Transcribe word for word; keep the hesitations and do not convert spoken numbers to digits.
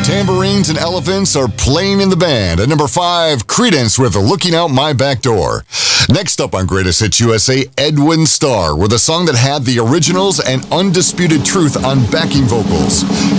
Tambourines and Elephants are playing in the band. At number five, Creedence with Looking Out My Back Door. Next up on Greatest Hits U S A, Edwin Starr with a song that had the originals and Undisputed Truth on backing vocals.